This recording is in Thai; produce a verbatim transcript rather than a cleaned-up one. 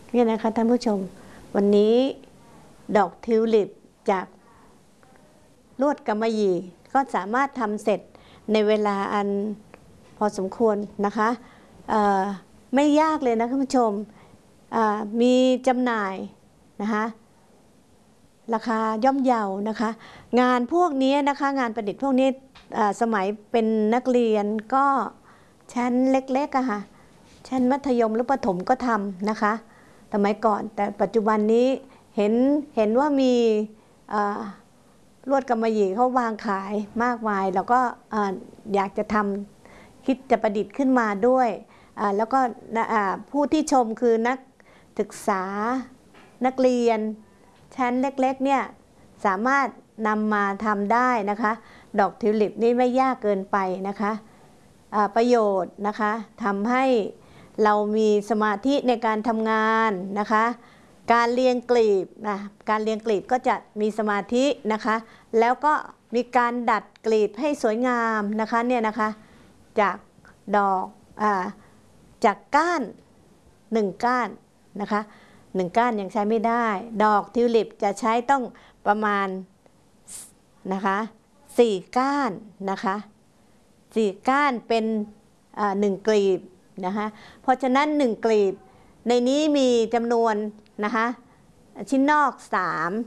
นี่นะคะท่านผู้ชมวันนี้ดอกทิวลิปจากลวดกำมะหยี่ก็สามารถทำเสร็จในเวลาอันพอสมควรนะคะไม่ยากเลยนะท่านผู้ชมมีจำหน่ายนะคะราคาย่อมเยานะคะงานพวกนี้นะคะงานประดิษฐ์พวกนี้สมัยเป็นนักเรียนก็ชั้นเล็กๆอะค่ะชั้นมัธยมหรือประถมก็ทำนะคะสมัยก่อนแต่ปัจจุบันนี้เห็นเห็นว่ามีลวดกำมะหยี่เขาวางขายมากมายแล้วก็อยากจะทำคิดจะประดิษฐ์ขึ้นมาด้วยแล้วก็ผู้ที่ชมคือนักศึกษานักเรียนชั้นเล็กๆเนี่ยสามารถนำมาทำได้นะคะดอกทิวลิปนี่ไม่ยากเกินไปนะคะประโยชน์นะคะทำให้เรามีสมาธิในการทำงานนะคะการเรียงกลีบนะการเรียงกลีบก็จะมีสมาธินะคะแล้วก็มีการดัดกลีบให้สวยงามนะคะเนี่ยนะคะจากดอกอ่าจากก้านหนึ่งก้านนะคะหนึ่งก้านยังใช้ไม่ได้ดอกทิวลิปจะใช้ต้องประมาณนะคะสี่ก้านนะคะสี่ก้านเป็นหนึ่งกลีบนะคะเพราะฉะนั้นหนึ่งกลีบในนี้มีจำนวนนะคะชิ้นนอกสาม